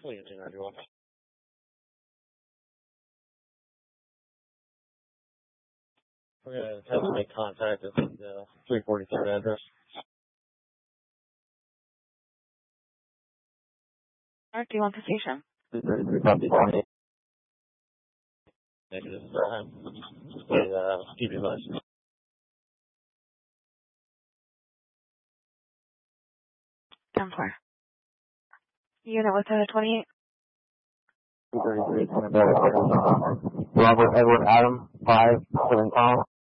William 291. We're going to have to make contact at the 343 address. All right, do you want the station? Negative. Keep your license. Time for. Unit with the 28. 233, Robert Edward Adam, 5, 7 call.